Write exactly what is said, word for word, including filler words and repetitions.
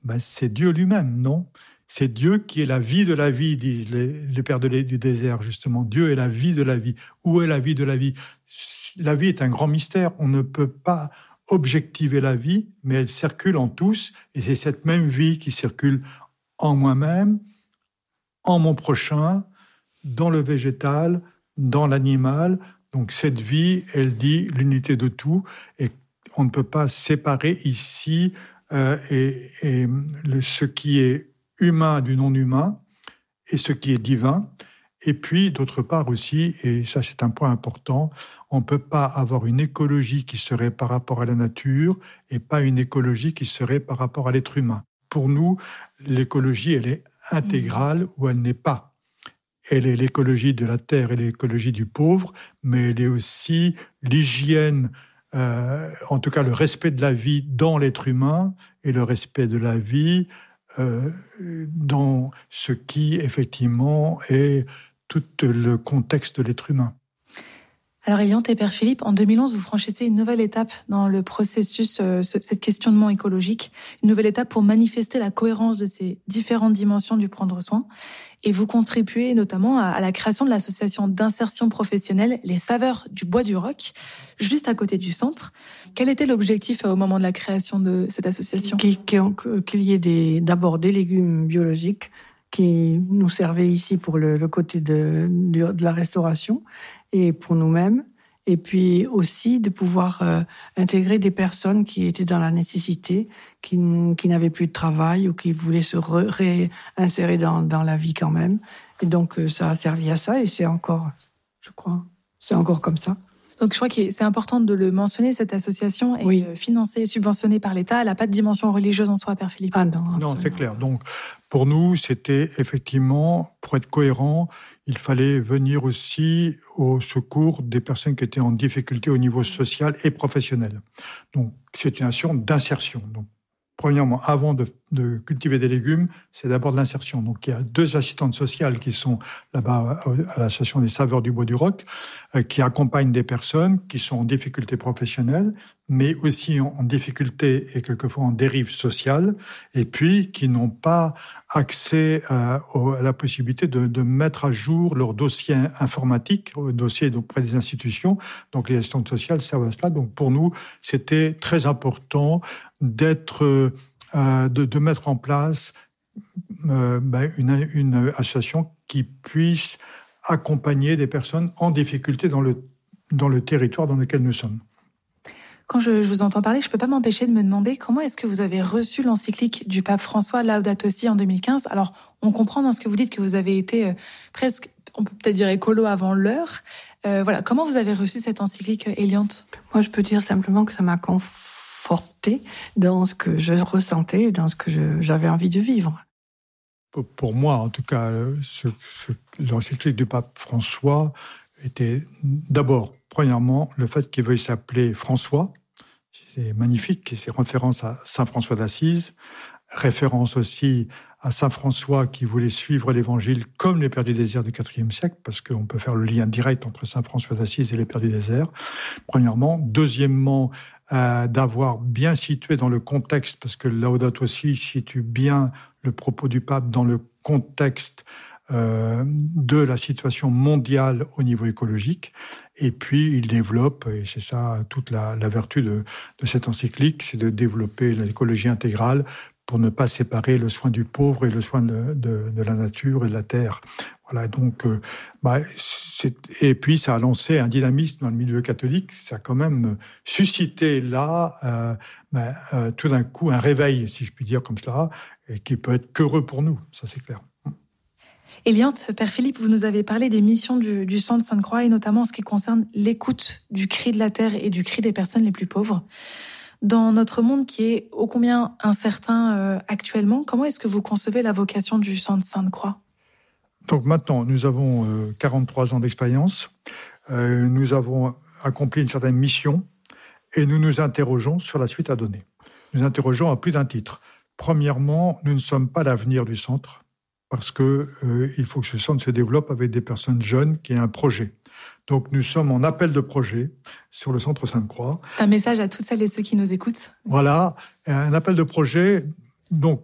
Ben, c'est Dieu lui-même, non ? C'est Dieu qui est la vie de la vie, disent les, les pères de les, du désert, justement. Dieu est la vie de la vie. Où est la vie de la vie ? La vie est un grand mystère. On ne peut pas objectiver la vie, mais elle circule en tous, et c'est cette même vie qui circule en moi-même, en mon prochain, dans le végétal, dans l'animal. Donc cette vie, elle dit l'unité de tout, et on ne peut pas séparer ici euh, et, et le, ce qui est humain du non-humain et ce qui est divin. Et puis, d'autre part aussi, et ça c'est un point important, on ne peut pas avoir une écologie qui serait par rapport à la nature et pas une écologie qui serait par rapport à l'être humain. Pour nous, l'écologie, elle est intégrale ou elle n'est pas. Elle est l'écologie de la terre et l'écologie du pauvre, mais elle est aussi l'hygiène, euh, en tout cas le respect de la vie dans l'être humain et le respect de la vie euh, dans ce qui, effectivement, est tout le contexte de l'être humain. Alors, Eliante et Père Philippe, en deux mille onze, vous franchissez une nouvelle étape dans le processus, euh, ce, cette questionnement écologique, une nouvelle étape pour manifester la cohérence de ces différentes dimensions du prendre soin. Et vous contribuez notamment à, à la création de l'association d'insertion professionnelle Les Saveurs du Bois du Roc, juste à côté du centre. Quel était l'objectif au moment de la création de cette association ? Qu'il, qu'il y ait des, d'abord des légumes biologiques qui nous servaient ici pour le, le côté de, de, de la restauration et pour nous-mêmes, et puis aussi de pouvoir euh, intégrer des personnes qui étaient dans la nécessité, qui, qui n'avaient plus de travail ou qui voulaient se re, réinsérer dans, dans la vie quand même. Et donc euh, ça a servi à ça, et c'est encore, je crois, c'est encore comme ça. Donc je crois que c'est important de le mentionner, cette association est oui. financée et subventionnée par l'État. Elle n'a pas de dimension religieuse en soi, Père Philippe. Ah non, non, c'est clair. Donc pour nous, c'était effectivement, pour être cohérent, il fallait venir aussi au secours des personnes qui étaient en difficulté au niveau social et professionnel. Donc c'est une action d'insertion. Donc premièrement, avant de, de cultiver des légumes, c'est d'abord de l'insertion. Donc, il y a deux assistantes sociales qui sont là-bas à l'association des Saveurs du Bois du Roc, euh, qui accompagnent des personnes qui sont en difficulté professionnelle, mais aussi en, en difficulté et quelquefois en dérive sociale, et puis qui n'ont pas accès euh, à la possibilité de, de mettre à jour leur dossier informatique, au dossier auprès des institutions. Donc, les assistantes sociales servent à cela. Donc, pour nous, c'était très important d'être, euh, de, de mettre en place euh, ben une, une association qui puisse accompagner des personnes en difficulté dans le, dans le territoire dans lequel nous sommes. Quand je, je vous entends parler, je ne peux pas m'empêcher de me demander comment est-ce que vous avez reçu l'encyclique du pape François Laudato Si en deux mille quinze. Alors, on comprend dans ce que vous dites que vous avez été euh, presque, on peut peut-être dire écolo avant l'heure. Euh, voilà, comment vous avez reçu cette encyclique, Eliante ? Moi, je peux dire simplement que ça m'a conforté dans ce que je ressentais, dans ce que je, j'avais envie de vivre. Pour moi, en tout cas, ce, ce, l'encyclique du pape François était d'abord, premièrement, le fait qu'il veuille s'appeler François. C'est magnifique, et c'est référence à Saint François d'Assise, référence aussi à Saint François qui voulait suivre l'Évangile comme les Pères du désert du quatrième siècle, parce qu'on peut faire le lien direct entre Saint François d'Assise et les Pères du désert, premièrement. Deuxièmement, euh, d'avoir bien situé dans le contexte, parce que Laudato Si situe bien le propos du pape dans le contexte euh, de la situation mondiale au niveau écologique. Et puis, il développe, et c'est ça toute la, la vertu de, de cette encyclique, c'est de développer l'écologie intégrale pour ne pas séparer le soin du pauvre et le soin de, de, de la nature et de la terre. Voilà, donc, euh, bah, c'est, et puis ça a lancé un dynamisme dans le milieu catholique, ça a quand même suscité là, euh, bah, euh, tout d'un coup, un réveil, si je puis dire comme cela, et qui peut être qu'heureux pour nous, ça c'est clair. Eliante, Père Philippe, vous nous avez parlé des missions du, du Centre Sainte-Croix, et notamment en ce qui concerne l'écoute du cri de la terre et du cri des personnes les plus pauvres. Dans notre monde qui est ô combien incertain euh, actuellement, comment est-ce que vous concevez la vocation du Centre Sainte-Croix ? Donc maintenant, nous avons euh, quarante-trois ans d'expérience, euh, nous avons accompli une certaine mission et nous nous interrogeons sur la suite à donner. Nous interrogeons à plus d'un titre. Premièrement, nous ne sommes pas l'avenir du centre parce que euh, il faut que ce centre se développe avec des personnes jeunes qui aient un projet. Donc nous sommes en appel de projet sur le Centre Sainte-Croix. C'est un message à toutes celles et ceux qui nous écoutent. Voilà, un appel de projet. Donc